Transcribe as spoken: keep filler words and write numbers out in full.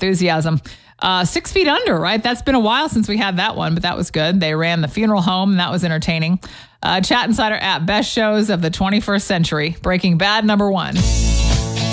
enthusiasm. Uh, Six Feet Under, right? That's been a while since we had that one, but that was good. They ran The Funeral Home, and that was entertaining. Uh, Chat Insider app, best shows of the twenty-first century. Breaking Bad, number one.